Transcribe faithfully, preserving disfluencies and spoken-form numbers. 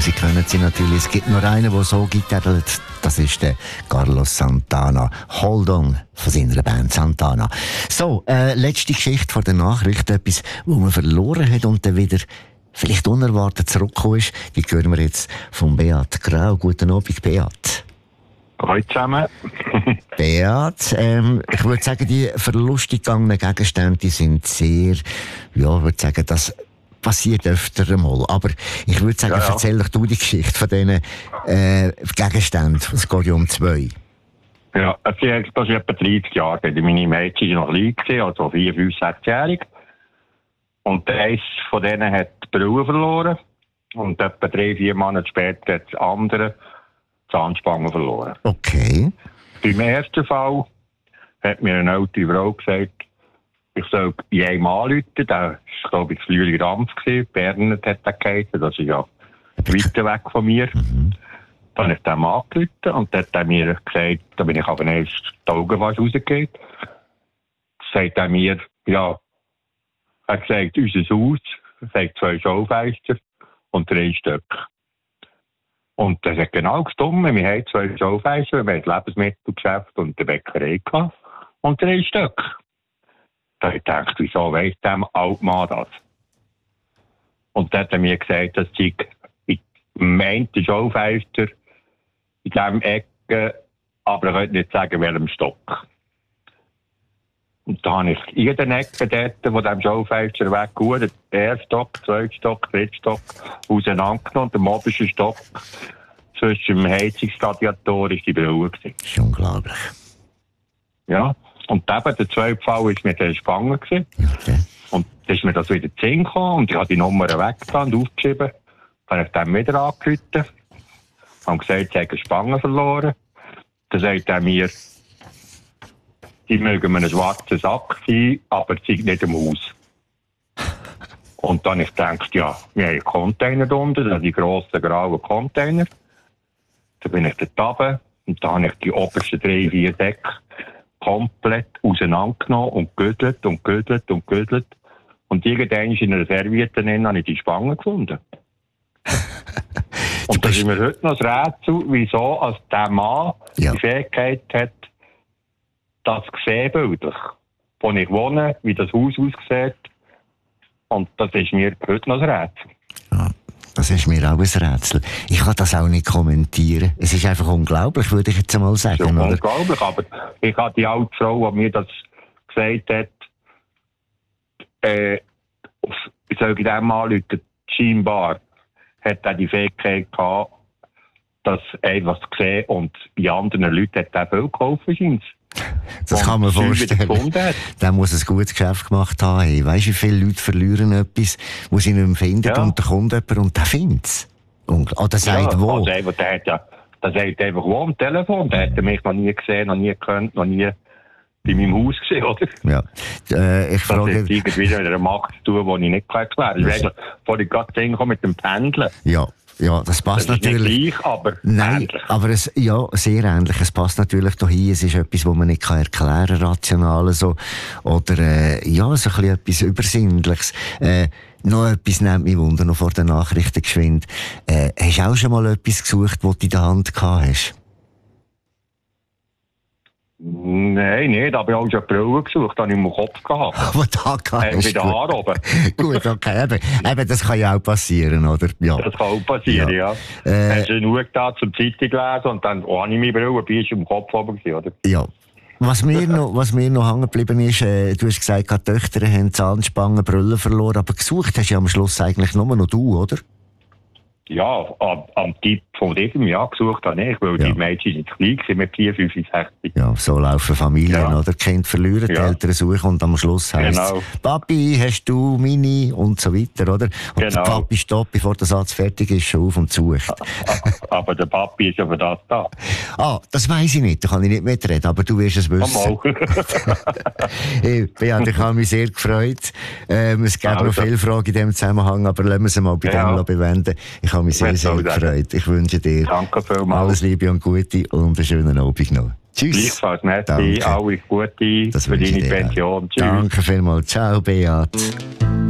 Musik kennen Sie natürlich. Es gibt nur einen, der so gitarrt. Das ist der Carlos Santana. Hold on von seiner Band Santana. So, äh, letzte Geschichte vor der Nachricht. Etwas, wo man verloren hat und dann wieder vielleicht unerwartet zurückgekommen ist. Die hören wir jetzt von Beat Grau. Guten Abend, Beat. Hallo zusammen. Beat, ähm, ich würde sagen, die verlustig gegangenen Gegenstände die sind sehr, ja, ich würde sagen, das passiert öfter einmal. Aber ich würde sagen, ja, ja. erzähl doch du die Geschichte von diesen äh, Gegenständen. Es geht ja um zwei. Ja, das ist etwa dreißig Jahre. Meine Mädchen waren noch klein, also vier, fünf, sechsjährig. Und eins von denen hat die Brille verloren. Und etwa drei, vier Monate später hat das andere Zahnspange verloren. Okay. Beim ersten Fall hat mir eine alte Frau gesagt, ich soll jedem anrufen. Das war, glaube ich, das Lüli Rampf. Bernhard hat das geheißen. Das ist ja weiter weg von mir. Mhm. Dann habe ich dem angerufen und dann hat er mir gesagt, da bin ich aber erst die Augen fast rausgegangen. Sagt er mir, ja, er hat gesagt, unser Haus, er sagt zwei Schaufenster und drei Stück. Und das hat genau gestimmt. Wir haben zwei Schaufenster, wir haben das Lebensmittelgeschäft und die Bäckerei gehabt. Und drei Stück. Da habe ich gedacht, wieso weiss dem Altmann das? Und dann hat er mir gesagt, dass ich im einen Schaufenster in diesem Ecke, aber ich könnte nicht sagen, welchem Stock. Und da habe ich in der Ecke dort, von diesem Schaufenster weggeholt, den ersten Stock, den zweiten Stock, den dritten Stock auseinandergenommen und im obersten Stock zwischen dem Heizungsradiator ist die Brille. Das ist unglaublich. Ja, und eben der zweite Fall war mit der Spange. Okay. Und dann ist mir das wieder zu Sinn gekommen und ich habe die Nummer weggetan und aufgeschrieben. Dann habe ich dem wieder angerufen und gesagt, ich habe eine Spange verloren. Dann sagt er mir, die mögen einen schwarzen Sack sein, aber sie sind nicht im Haus. Und dann habe ich gedacht, ja, wir haben einen Container drunter, das sind die grossen grauen Container. Dann bin ich dort runter und dann habe ich die obersten drei, vier Decke komplett auseinandergenommen und gegüttelt und gegüttelt und gegüttelt. Und irgendwann in einer Serviette habe ich die Spange gefunden. Und das ist mir heute noch das Rätsel, wieso als der Mann ja. die Fähigkeit hat, das gesehen bildlich, wo ich wohne, wie das Haus aussieht. Und das ist mir heute noch ein Rätsel. Ja, das ist mir auch ein Rätsel. Ich kann das auch nicht kommentieren. Es ist einfach unglaublich, würde ich jetzt einmal sagen. Es ist oder? unglaublich, aber ich habe die alte Frau, die mir das gesagt hat, äh, auf, ich soll ich dem anrufen, scheinbar hat er die Fähigkeit gehabt, das einfach zu sehen und bei anderen Leuten hat er viel geholfen, scheint Das kann man vorstellen. Der muss ein gutes Geschäft gemacht haben. Hey, weißt du, wie viele Leute verlieren etwas, wo sie nicht mehr finden ja. und da kommt jemand und der findet es. Oder sagt ja, wo. Also einfach, der hat ja, der sagt einfach wo am Telefon. Der hat mich noch nie gesehen, noch nie gekannt, noch nie bei meinem Haus gesehen, oder? Ja. Äh, ich frage... Das hat irgendwie mit einer Macht zu tun, die ich nicht erklären kann. Ich weiß, vorhin gerade denken mit dem Pendeln. Ja. Ja, das passt das ist natürlich. Nicht gleich, aber nein, ähnlich. aber es, ja, sehr ähnlich. Es passt natürlich dahin. Es ist etwas, was man nicht kann erklären, rational so. Oder, äh, ja, so ein bisschen etwas Übersinnliches. Äh, noch etwas nimmt mich Wunder, noch vor den Nachrichten geschwind. Äh, hast du auch schon mal etwas gesucht, was du in der Hand gehabt hast? Nein, nicht, aber ich habe auch schon Brille gesucht, habe ich im Kopf gehabt. Was da gehabt äh, Bei den Haaren oben. Gut, okay, eben, eben, das kann ja auch passieren, oder? Ja. Das kann auch passieren, ja. ja. Äh, Hast du nur getan zum Zeitung lesen und dann, oh, habe ich meine Brille, bist du im Kopf oben gewesen, oder? Ja. Was mir noch, was mir noch hängen geblieben ist, äh, du hast gesagt, die Töchter haben Zahnspangen, Brille verloren, aber gesucht hast du ja am Schluss eigentlich nur noch du, oder? Ja, am, am Tipp von diesem Jahr gesucht habe ich, weil ja. die Mädchen sind klein sind, mit vier, fünf, sechs. Ja, so laufen Familien, ja. oder? Die Kinder verlieren, ja. die Eltern suchen und am Schluss heisst es, genau. Papi, hast du Mini und so weiter, oder? Und genau. der Papi stoppt, bevor der Satz fertig ist, schon auf und sucht. Aber der Papi ist ja für das da. Ah, das weiss ich nicht, da kann ich nicht mitreden, aber du wirst es wissen. Hey, Beat, ich habe mich sehr gefreut. Ähm, es gibt also. noch viele Fragen in diesem Zusammenhang, aber lassen wir sie mal bei ja. dem bewenden. Ich habe mich sehr, sehr gefreut. Ich wünsche dir Danke vielmals. alles Liebe und Gute und einen schönen Abend noch. Tschüss. Gleichfalls, merci. Alles Gute das für deine Pension. Tschüss. Danke vielmals. Ciao, Beat.